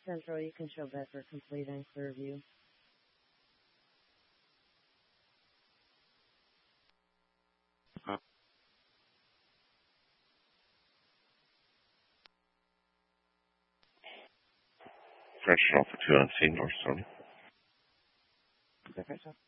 Central, you can show bet for complete and clear view. Pressure off for 2 on C, North Sony. Okay, sir.